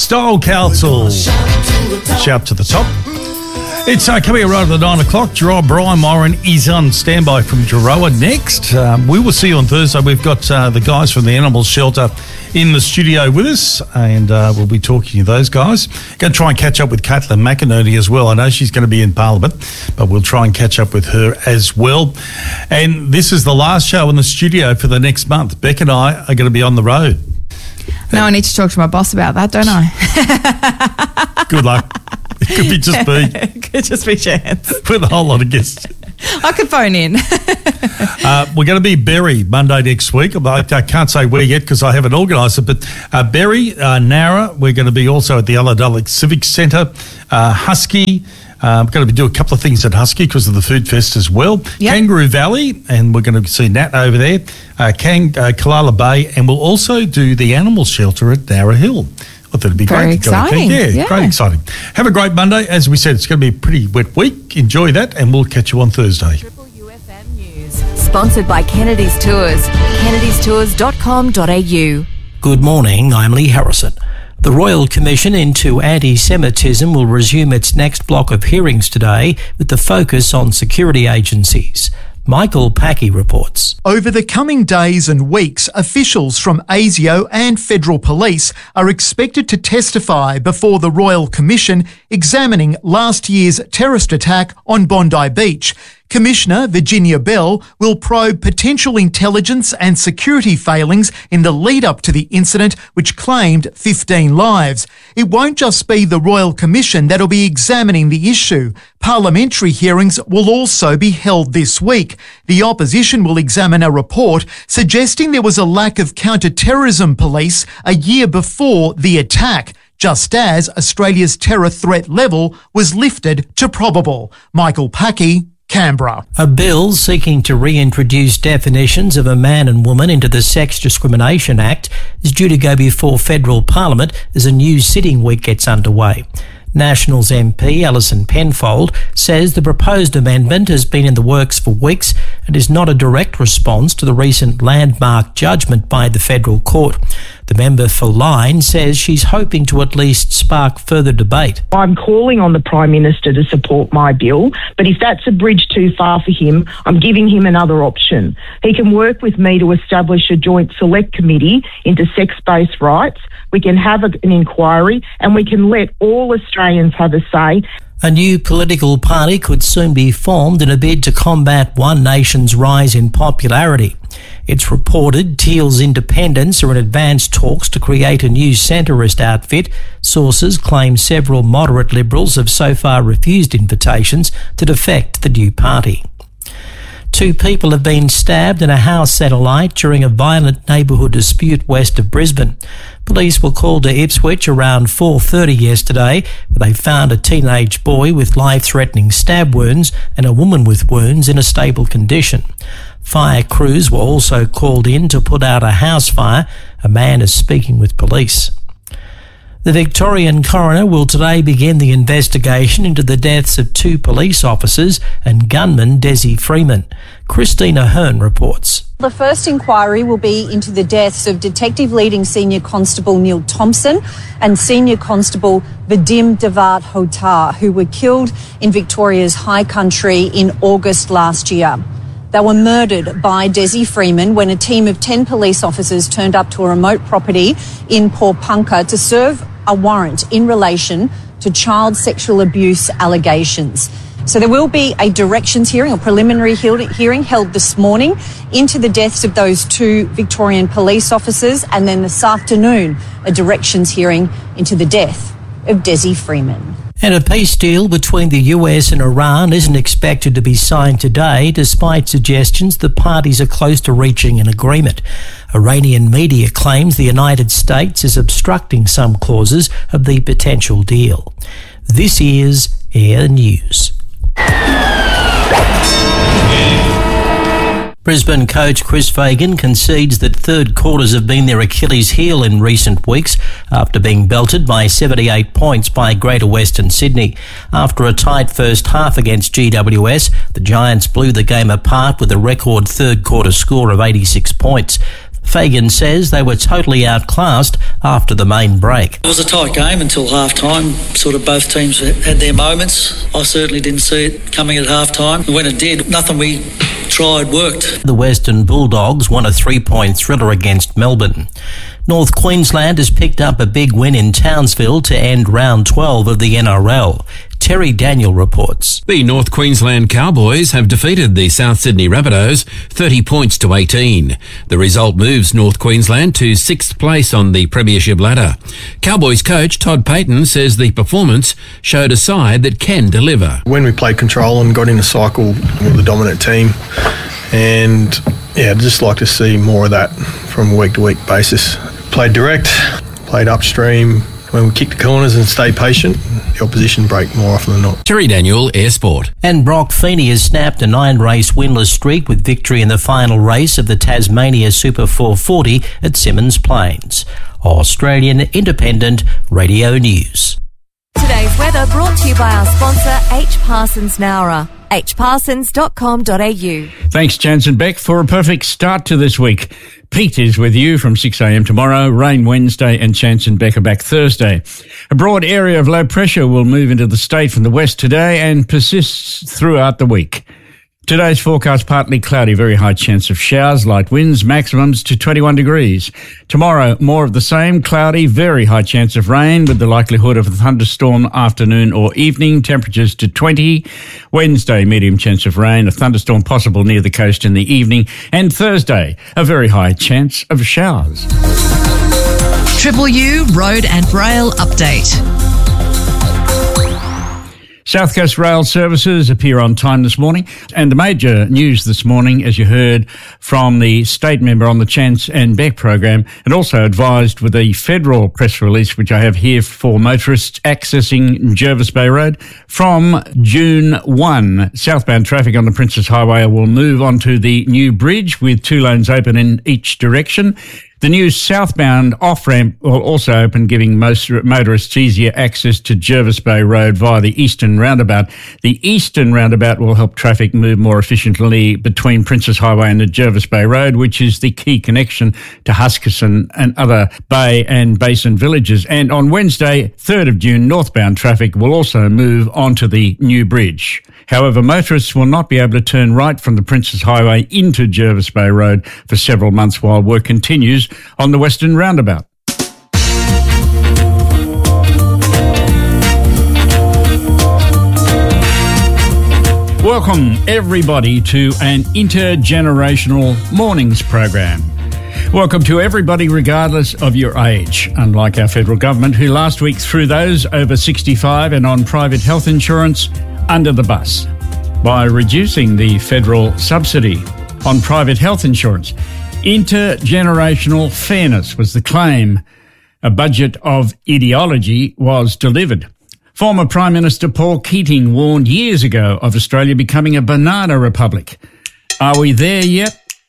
Style Council. Shout to the top. It's coming around at 9 o'clock. Gerard Brian Moran is on standby from Geroa next. We will see you on Thursday. We've got the guys from the Animal Shelter in the studio with us, and we'll be talking to those guys. Going to try and catch up with Caitlin McInerney as well. I know she's going to be in Parliament, but we'll try and catch up with her as well. And this is the last show in the studio for the next month. Beck and I are going to be on the road. Now I need to talk to my boss about that, don't I? Good luck. It could be just me. It could just be chance. With a whole lot of guests. I could phone in. We're going to be Berry Monday next week. I can't say where yet because I haven't organised it, but Berry, Nara, we're going to be also at the Ulladulla Civic Centre, Husky. We're going to do a couple of things at Husky because of the Food Fest as well. Yep. Kangaroo Valley, and we're going to see Nat over there. Kalala Bay, and we'll also do the Animal Shelter at Nara Hill. I thought it'd be very great. Exciting. Yeah, great exciting. Have a great Monday. As we said, it's going to be a pretty wet week. Enjoy that, and we'll catch you on Thursday. Triple UFM News, sponsored by Kennedy's Tours. kennedystours.com.au. Good morning, I'm Lee Harrison. The Royal Commission into Anti-Semitism will resume its next block of hearings today with the focus on security agencies. Michael Packey reports. Over the coming days and weeks, officials from ASIO and Federal Police are expected to testify before the Royal Commission examining last year's terrorist attack on Bondi Beach. Commissioner Virginia Bell will probe potential intelligence and security failings in the lead-up to the incident, which claimed 15 lives. It won't just be the Royal Commission that'll be examining the issue. Parliamentary hearings will also be held this week. The opposition will examine a report suggesting there was a lack of counter-terrorism police a year before the attack, just as Australia's terror threat level was lifted to probable. Michael Packey, Canberra. A bill seeking to reintroduce definitions of a man and woman into the Sex Discrimination Act is due to go before federal parliament as a new sitting week gets underway. Nationals MP Alison Penfold says the proposed amendment has been in the works for weeks and is not a direct response to the recent landmark judgment by the federal court. The member for Lyne says she's hoping to at least spark further debate. I'm calling on the Prime Minister to support my bill, but if that's a bridge too far for him, I'm giving him another option. He can work with me to establish a joint select committee into sex-based rights. We can have an inquiry and we can let all Australians have a say. A new political party could soon be formed in a bid to combat One Nation's rise in popularity. It's reported Teal's independents are in advanced talks to create a new centrist outfit. Sources claim several moderate Liberals have so far refused invitations to defect the new party. 2 people have been stabbed in a house satellite during a violent neighbourhood dispute west of Brisbane. Police were called to Ipswich around 4:30 yesterday, where they found a teenage boy with life-threatening stab wounds and a woman with wounds in a stable condition. Fire crews were also called in to put out a house fire. A man is speaking with police. The Victorian coroner will today begin the investigation into the deaths of 2 police officers and gunman Desi Freeman. Christina Hearn reports. The first inquiry will be into the deaths of Detective Leading Senior Constable Neil Thompson and Senior Constable Vadim Devat Hotar, who were killed in Victoria's High Country in August last year. They were murdered by Desi Freeman when a team of 10 police officers turned up to a remote property in Porpunka to serve a warrant in relation to child sexual abuse allegations. So there will be a directions hearing or preliminary hearing held this morning into the deaths of those 2 Victorian police officers, and then this afternoon a directions hearing into the death of Desi Freeman. And a peace deal between the US and Iran isn't expected to be signed today, despite suggestions the parties are close to reaching an agreement. Iranian media claims the United States is obstructing some clauses of the potential deal. This is Air News. Brisbane coach Chris Fagan concedes that third quarters have been their Achilles heel in recent weeks after being belted by 78 points by Greater Western Sydney. After a tight first half against GWS, the Giants blew the game apart with a record third quarter score of 86 points. Fagan says they were totally outclassed after the main break. It was a tight game until half-time. Sort of both teams had their moments. I certainly didn't see it coming at half-time. When it did, nothing we tried worked. The Western Bulldogs won a 3-point thriller against Melbourne. North Queensland has picked up a big win in Townsville to end round 12 of the NRL. Terry Daniel reports. The North Queensland Cowboys have defeated the South Sydney Rabbitohs 30 points to 18. The result moves North Queensland to 6th place on the premiership ladder. Cowboys coach Todd Payton says the performance showed a side that can deliver. When we played control and got in a cycle with the dominant team, and I'd just like to see more of that from a week-to-week basis. Played direct, played upstream. When we kick the corners and stay patient, the opposition break more often than not. Terry Daniel, Air Sport. And Brock Feeney has snapped a 9-race winless streak with victory in the final race of the Tasmania Super 440 at Symmons Plains. Australian Independent Radio News. Today's weather brought to you by our sponsor, H. Parsons Nowra. hparsons.com.au. Thanks, Jansen Beck, for a perfect start to this week. Pete is with you from 6 a.m. tomorrow, rain Wednesday, and Chance and Beck are back Thursday. A broad area of low pressure will move into the state from the west today and persists throughout the week. Today's forecast partly cloudy, very high chance of showers, light winds, maximums to 21 degrees. Tomorrow, more of the same, cloudy, very high chance of rain with the likelihood of a thunderstorm afternoon or evening, temperatures to 20. Wednesday, medium chance of rain, a thunderstorm possible near the coast in the evening. And Thursday, a very high chance of showers. Triple U Road and Rail Update. South Coast Rail services appear on time this morning. And the major news this morning, as you heard from the state member on the Chance and Beck program, and also advised with a federal press release, which I have here for motorists accessing Jervis Bay Road. From June 1, southbound traffic on the Princes Highway will move onto the new bridge with 2 lanes open in each direction. The new southbound off-ramp will also open, giving most motorists easier access to Jervis Bay Road via the eastern roundabout. The eastern roundabout will help traffic move more efficiently between Princes Highway and the Jervis Bay Road, which is the key connection to Huskisson and other bay and basin villages. And on Wednesday, 3rd of June, northbound traffic will also move onto the new bridge. However, motorists will not be able to turn right from the Princes Highway into Jervis Bay Road for several months while work continues on the western roundabout. Welcome everybody to an intergenerational mornings program. Welcome to everybody regardless of your age, unlike our federal government who last week threw those over 65 and on private health insurance under the bus by reducing the federal subsidy on private health insurance. Intergenerational fairness was the claim. A budget of ideology was delivered. Former Prime Minister Paul Keating warned years ago of Australia becoming a banana republic. Are we there yet?